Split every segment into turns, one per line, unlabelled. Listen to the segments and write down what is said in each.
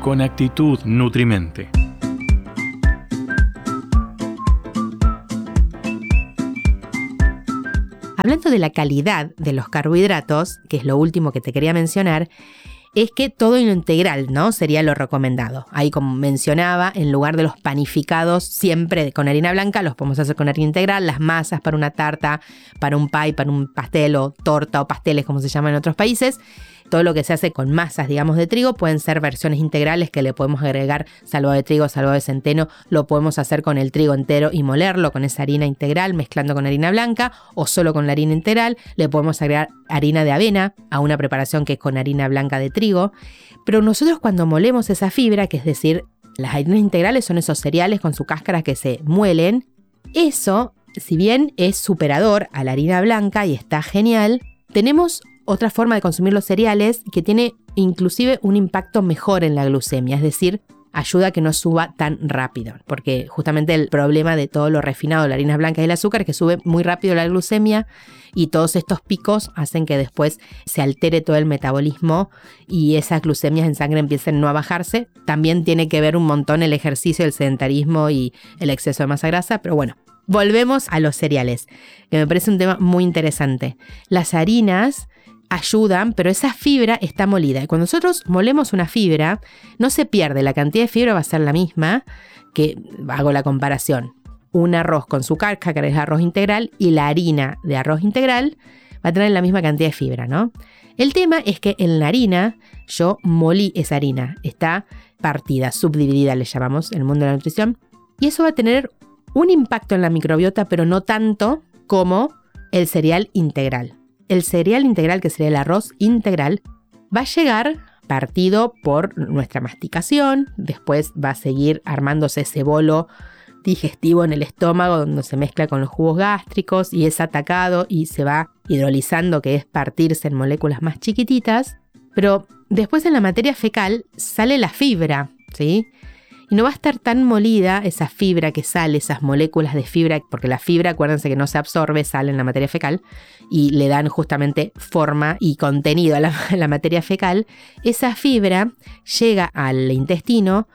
con actitud nutrimente.
Hablando de la calidad de los carbohidratos, que es lo último que te quería mencionar, es que todo en lo integral, ¿no? Sería lo recomendado. Ahí, como mencionaba, en lugar de los panificados siempre con harina blanca, los podemos hacer con harina integral. Las masas para una tarta, para un pie, para un pastel o torta o pasteles, como se llama en otros países. Todo lo que se hace con masas, digamos, de trigo, pueden ser versiones integrales que le podemos agregar salvado de trigo, salvado de centeno. Lo podemos hacer con el trigo entero y molerlo con esa harina integral, mezclando con harina blanca o solo con la harina integral. Le podemos agregar harina de avena a una preparación que es con harina blanca de trigo. Pero nosotros cuando molemos esa fibra, que es decir, las harinas integrales son esos cereales con su cáscara que se muelen, eso, si bien es superador a la harina blanca y está genial, tenemos otra forma de consumir los cereales que tiene inclusive un impacto mejor en la glucemia, es decir, ayuda a que no suba tan rápido, porque justamente el problema de todo lo refinado, la harina blanca y el azúcar, es que sube muy rápido la glucemia y todos estos picos hacen que después se altere todo el metabolismo y esas glucemias en sangre empiecen no a bajarse. También tiene que ver un montón el ejercicio, el sedentarismo y el exceso de masa grasa, pero bueno. Volvemos a los cereales, que me parece un tema muy interesante. Las harinas ayudan, pero esa fibra está molida. Y cuando nosotros molemos una fibra, no se pierde. La cantidad de fibra va a ser la misma, que hago la comparación. Un arroz con su cáscara, que es arroz integral, y la harina de arroz integral va a tener la misma cantidad de fibra, ¿no? El tema es que en la harina, yo molí esa harina. Está partida, subdividida, le llamamos en el mundo de la nutrición. Y eso va a tener un impacto en la microbiota, pero no tanto como el cereal integral. El cereal integral, que sería el arroz integral, va a llegar partido por nuestra masticación, después va a seguir armándose ese bolo digestivo en el estómago donde se mezcla con los jugos gástricos y es atacado y se va hidrolizando, que es partirse en moléculas más chiquititas, pero después en la materia fecal sale la fibra, ¿sí? Y no va a estar tan molida esa fibra que sale, esas moléculas de fibra, porque la fibra, acuérdense que no se absorbe, sale en la materia fecal y le dan justamente forma y contenido a la materia fecal. Esa fibra llega al intestino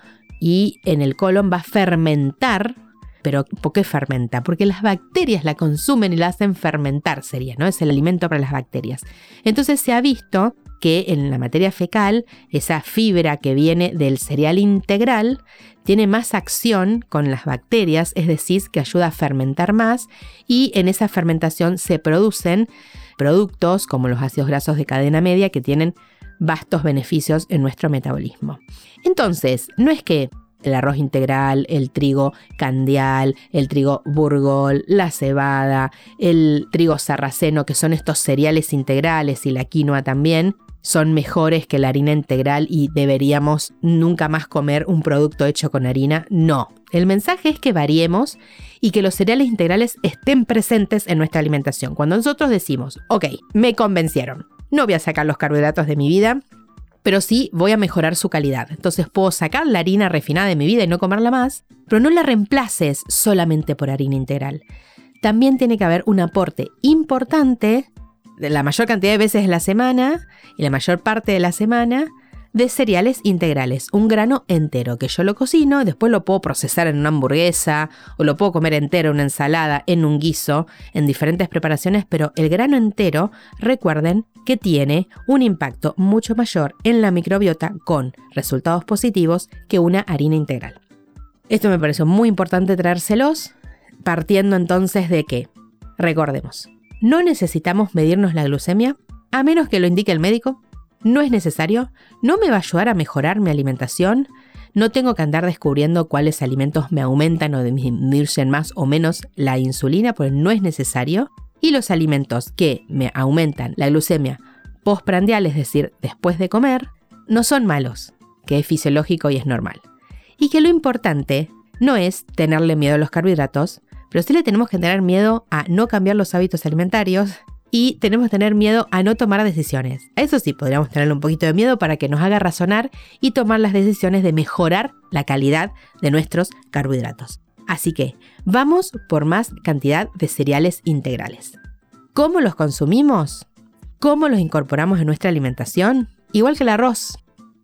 y en el colon va a fermentar. ¿Pero por qué fermenta? Porque las bacterias la consumen y la hacen fermentar, sería, ¿no? Es el alimento para las bacterias. Entonces se ha visto que en la materia fecal, esa fibra que viene del cereal integral tiene más acción con las bacterias, es decir, que ayuda a fermentar más y en esa fermentación se producen productos como los ácidos grasos de cadena media que tienen vastos beneficios en nuestro metabolismo. Entonces, no es que el arroz integral, el trigo candial, el trigo burgol, la cebada, el trigo sarraceno, que son estos cereales integrales y la quinoa también, son mejores que la harina integral y deberíamos nunca más comer un producto hecho con harina. No, el mensaje es que variemos y que los cereales integrales estén presentes en nuestra alimentación. Cuando nosotros decimos, ok, me convencieron, no voy a sacar los carbohidratos de mi vida, pero sí voy a mejorar su calidad. Entonces puedo sacar la harina refinada de mi vida y no comerla más, pero no la reemplaces solamente por harina integral. También tiene que haber un aporte importante de la mayor cantidad de veces en la semana y la mayor parte de la semana de cereales integrales, un grano entero que yo lo cocino y después lo puedo procesar en una hamburguesa o lo puedo comer entero en una ensalada, en un guiso, en diferentes preparaciones, pero el grano entero, recuerden que tiene un impacto mucho mayor en la microbiota con resultados positivos que una harina integral. Esto me pareció muy importante traérselos, partiendo entonces de que, recordemos, no necesitamos medirnos la glucemia, a menos que lo indique el médico. No es necesario, no me va a ayudar a mejorar mi alimentación, no tengo que andar descubriendo cuáles alimentos me aumentan o disminuyen más o menos la insulina, porque no es necesario. Y los alimentos que me aumentan la glucemia postprandial, es decir, después de comer, no son malos, que es fisiológico y es normal. Y que lo importante no es tenerle miedo a los carbohidratos, pero sí le tenemos que tener miedo a no cambiar los hábitos alimentarios y tenemos que tener miedo a no tomar decisiones. A eso sí, podríamos tenerle un poquito de miedo para que nos haga razonar y tomar las decisiones de mejorar la calidad de nuestros carbohidratos. Así que vamos por más cantidad de cereales integrales. ¿Cómo los consumimos? ¿Cómo los incorporamos en nuestra alimentación? Igual que el arroz.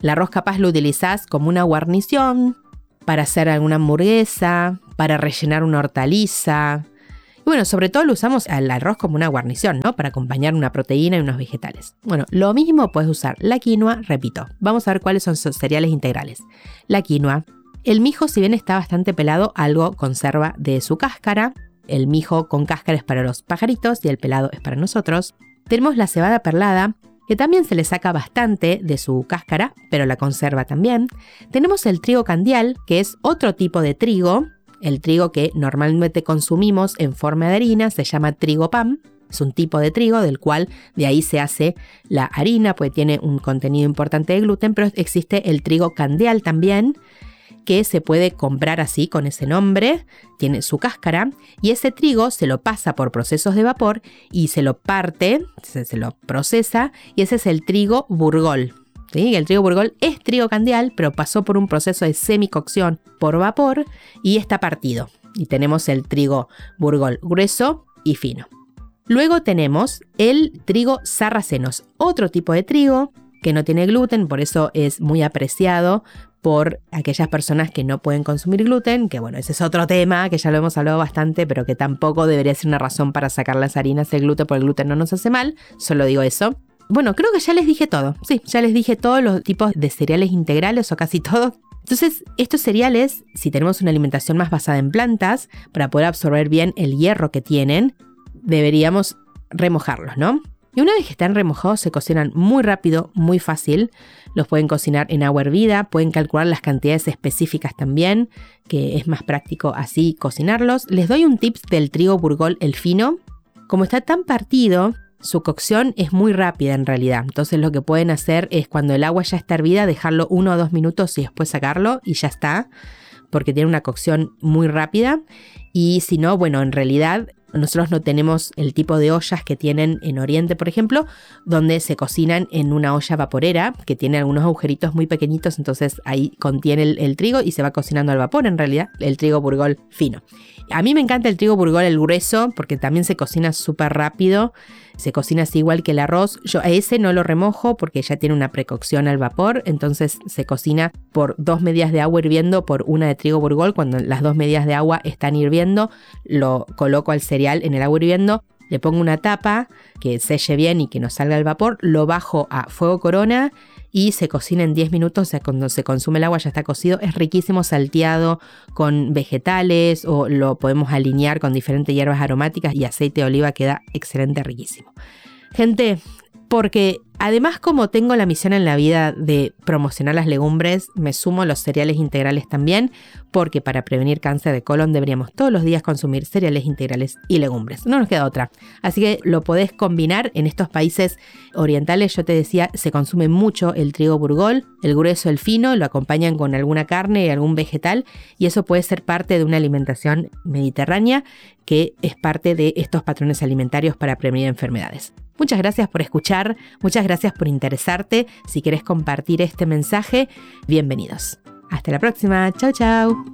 El arroz capaz lo utilizás como una guarnición, para hacer alguna hamburguesa, para rellenar una hortaliza. Y bueno, sobre todo lo usamos al arroz como una guarnición, ¿no? Para acompañar una proteína y unos vegetales. Bueno, lo mismo puedes usar la quinoa, repito. Vamos a ver cuáles son sus cereales integrales. La quinoa. El mijo, si bien está bastante pelado, algo conserva de su cáscara. El mijo con cáscara es para los pajaritos y el pelado es para nosotros. Tenemos la cebada perlada, que también se le saca bastante de su cáscara, pero la conserva también. Tenemos el trigo candial, que es otro tipo de trigo. El trigo que normalmente consumimos en forma de harina se llama trigo pan. Es un tipo de trigo del cual de ahí se hace la harina, pues tiene un contenido importante de gluten, pero existe el trigo candial también, que se puede comprar así con ese nombre, tiene su cáscara, y ese trigo se lo pasa por procesos de vapor y se lo parte, se lo procesa, y ese es el trigo burgol. ¿Sí? El trigo burgol es trigo candial, pero pasó por un proceso de semicocción por vapor y está partido. Y tenemos el trigo burgol grueso y fino. Luego tenemos el trigo sarracenos, otro tipo de trigo que no tiene gluten, por eso es muy apreciado por aquellas personas que no pueden consumir gluten, que bueno, ese es otro tema que ya lo hemos hablado bastante, pero que tampoco debería ser una razón para sacar las harinas del gluten, porque el gluten no nos hace mal, solo digo eso. Bueno, creo que ya les dije todo. Sí, ya les dije todos los tipos de cereales integrales o casi todos. Entonces, estos cereales, si tenemos una alimentación más basada en plantas, para poder absorber bien el hierro que tienen, deberíamos remojarlos, ¿no? Y una vez que están remojados, se cocinan muy rápido, muy fácil. Los pueden cocinar en agua hervida, pueden calcular las cantidades específicas también, que es más práctico así cocinarlos. Les doy un tip del trigo burgol, el fino. Como está tan partido, su cocción es muy rápida en realidad. Entonces lo que pueden hacer es cuando el agua ya está hervida, dejarlo 1 o 2 minutos y después sacarlo y ya está, porque tiene una cocción muy rápida. Y si no, bueno, en realidad nosotros no tenemos el tipo de ollas que tienen en Oriente, por ejemplo, donde se cocinan en una olla vaporera que tiene algunos agujeritos muy pequeñitos, entonces ahí contiene el trigo y se va cocinando al vapor, en realidad, el trigo burgol fino. A mí me encanta el trigo burgol, el grueso, porque también se cocina súper rápido, se cocina así igual que el arroz. Yo a ese no lo remojo porque ya tiene una precocción al vapor, entonces se cocina por 2 medidas de agua hirviendo por 1 de trigo burgol. Cuando las 2 medidas de agua están hirviendo, lo coloco al cereal en el agua hirviendo, le pongo una tapa que selle bien y que no salga el vapor, lo bajo a fuego corona y se cocina en 10 minutos, o sea, cuando se consume el agua ya está cocido. Es riquísimo salteado con vegetales o lo podemos alinear con diferentes hierbas aromáticas y aceite de oliva, queda excelente, riquísimo. Gente, porque además como tengo la misión en la vida de promocionar las legumbres, me sumo a los cereales integrales también, porque para prevenir cáncer de colon deberíamos todos los días consumir cereales integrales y legumbres. No nos queda otra. Así que lo podés combinar en estos países orientales. Yo te decía, se consume mucho el trigo burgol, el grueso, el fino, lo acompañan con alguna carne y algún vegetal, y eso puede ser parte de una alimentación mediterránea que es parte de estos patrones alimentarios para prevenir enfermedades. Muchas gracias por escuchar, muchas gracias por interesarte. Si querés compartir este mensaje, bienvenidos. Hasta la próxima, chau chau.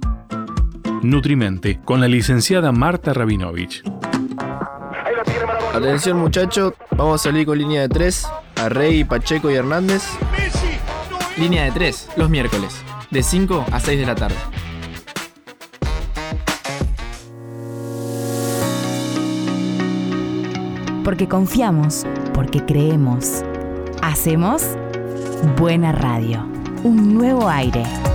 Nutrimente, con la licenciada Marta Rabinovich.
Atención muchachos, vamos a salir con línea de 3, Arrey, Pacheco y Hernández.
Línea de 3, los miércoles, de 5 a 6 de la tarde.
Porque confiamos, porque creemos. Hacemos Buena Radio, un nuevo aire.